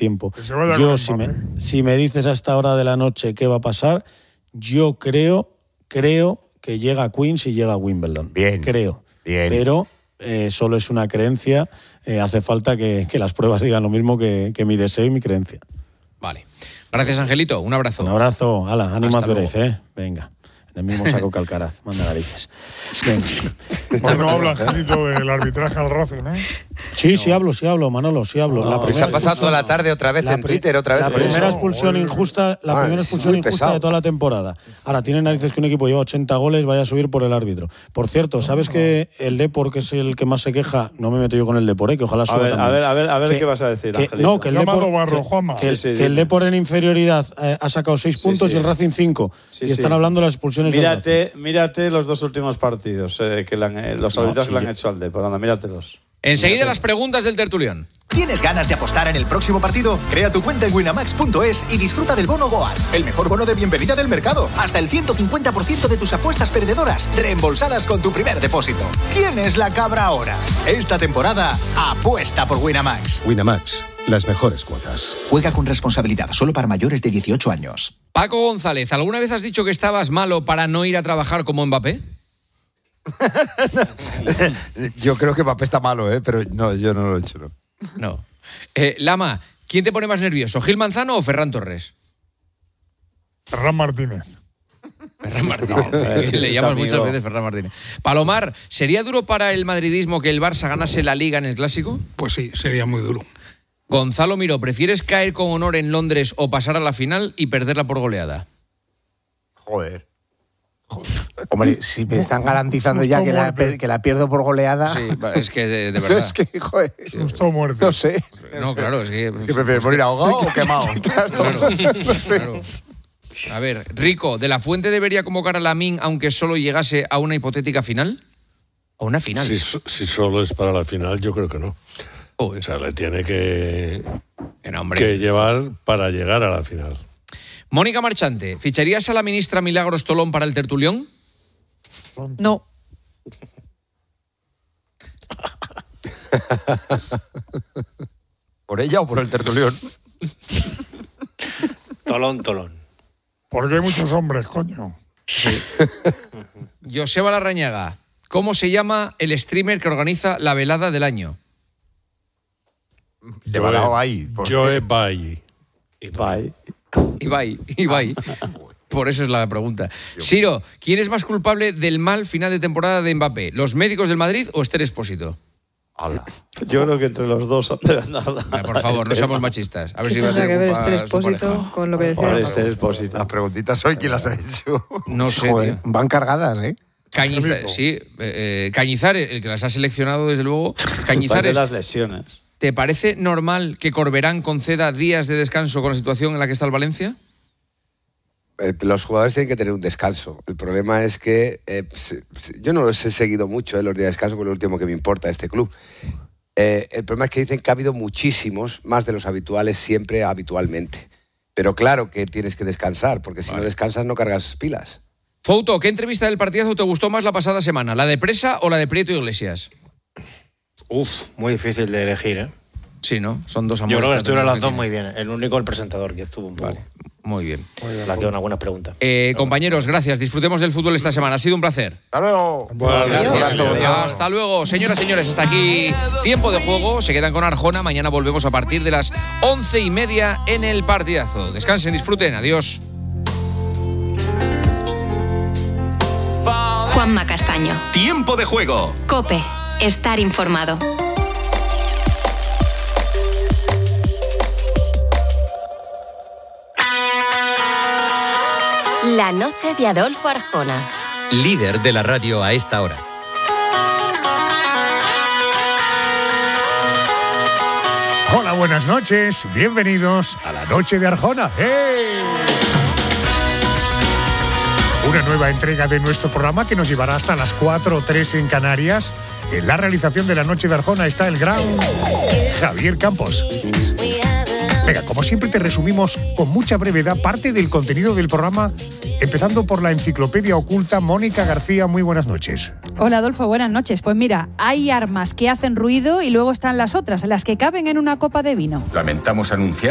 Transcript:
tiempo. Yo, si me dices a esta hora de la noche qué va a pasar, yo creo que llega a Queens y llega a Wimbledon. Bien. Creo. Bien. Pero solo es una creencia. Hace falta que las pruebas digan lo mismo que mi deseo y mi creencia. Vale. Gracias, Angelito. Un abrazo. Un abrazo. Hala, ánimo a luego. Venga. En el mismo saco que Alcaraz. Manda narices. Bueno, habla, Angelito, del arbitraje al Racing, ¿eh? Sí hablo, Manolo, sí hablo. La primera se ha pasado toda la tarde otra vez en Twitter, otra vez. La primera expulsión injusta, de toda la temporada. Ahora, tiene narices que un equipo lleva 80 goles, vaya a subir por el árbitro. Por cierto, ¿sabes que el Depor, que es el que más se queja, no me meto yo con el Depor, que ojalá suba también? A ver qué vas a decir, Angelito. No, que el Depor, que el Depor en inferioridad ha sacado 6 puntos y el Racing 5. Y están hablando de las expulsiones del Racing. Mírate los 2 últimos partidos, los árbitros que le han hecho al Depor. Anda, míratelos. Enseguida las preguntas del tertulión. ¿Tienes ganas de apostar en el próximo partido? Crea tu cuenta en winamax.es y disfruta del bono GOAS, el mejor bono de bienvenida del mercado. Hasta el 150% de tus apuestas perdedoras reembolsadas con tu primer depósito. ¿Quién es la cabra ahora? Esta temporada, apuesta por Winamax. Winamax, las mejores cuotas. Juega con responsabilidad, solo para mayores de 18 años. Paco González, ¿alguna vez has dicho que estabas malo para no ir a trabajar como Mbappé? Yo creo que Mbappé está malo, pero no, yo no lo he hecho. No. Lama, ¿quién te pone más nervioso, Gil Manzano o Ferran Torres? Ferran Martínez. Ferran Martínez. Le llamas muchas veces Ferran Martínez. Palomar, ¿sería duro para el madridismo que el Barça ganase la Liga en el Clásico? Pues sí, sería muy duro. Gonzalo Miró, ¿prefieres caer con honor en Londres o pasar a la final y perderla por goleada? Joder. Hombre, si me están garantizando ya que la pierdo por goleada. Sí, es que de verdad. Es que, joder. Susto o muerte. No sé. No, claro, es que. ¿Qué prefieres, morir ahogado o quemado? Claro. A ver, Rico, ¿De la Fuente debería convocar a Lamine aunque solo llegase a una hipotética final? ¿A una final? Si solo es para la final, yo creo que no. O sea, le tiene que llevar para llegar a la final. Mónica Marchante, ¿ficharías a la ministra Milagros Tolón para el tertulión? No. ¿Por ella o por el tertulión? Tolón. Porque hay muchos hombres, coño. Sí. Joseba Larrañaga, ¿cómo se llama el streamer que organiza la velada del año? Joe Bailly. Ibai. Por eso es la pregunta. Siro, ¿quién es más culpable del mal final de temporada de Mbappé? ¿Los médicos del Madrid o Esther Expósito? Yo creo que entre los dos. Por favor, no seamos machistas. A ver si tendrá que ver Esther Expósito con lo que decía. Las preguntitas hoy, ¿quién las ha hecho? No sé. Joder, van cargadas, Cañizares, el que las ha seleccionado, desde luego. Cañizares. Las lesiones. ¿Te parece normal que Corberán conceda días de descanso con la situación en la que está el Valencia? Los jugadores tienen que tener un descanso. El problema es que yo no los he seguido mucho los días de descanso, porque es lo último que me importa de este club. El problema es que dicen que ha habido muchísimos, más de los habituales, siempre habitualmente. Pero claro que tienes que descansar, porque si no descansas no cargas pilas. Fouto, ¿qué entrevista del partidazo te gustó más la pasada semana? ¿La de Presa o la de Prieto Iglesias? Muy difícil de elegir, Sí, ¿no? Son dos amores. Yo creo que estuvieron las dos muy bien. El único, el presentador, que estuvo un poco. Vale, muy bien. La que una buena pregunta. Compañeros, gracias. Disfrutemos del fútbol esta semana. Ha sido un placer. Hasta luego. Gracias. Hasta luego. Señoras y señores, hasta aquí Tiempo de Juego. Se quedan con Arjona. Mañana volvemos a partir de las 11:30 en el partidazo. Descansen, disfruten. Adiós. Juanma Castaño. Tiempo de Juego. COPE. Estar informado. La noche de Adolfo Arjona. Líder de la radio a esta hora. Hola, buenas noches. Bienvenidos a la noche de Arjona. ¡Hey! Una nueva entrega de nuestro programa que nos llevará hasta las 4:03 en Canarias. En la realización de la noche de Arjona está el gran Javier Campos. Venga, como siempre te resumimos con mucha brevedad parte del contenido del programa, empezando por la enciclopedia oculta. Mónica García, muy buenas noches. Hola Adolfo, buenas noches. Pues mira, hay armas que hacen ruido y luego están las otras, las que caben en una copa de vino. Lamentamos anunciar